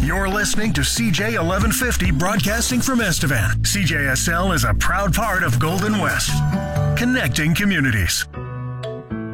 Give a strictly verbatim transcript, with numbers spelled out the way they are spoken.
You're listening to C J eleven fifty broadcasting from Estevan. C J S L is a proud part of Golden West, connecting communities.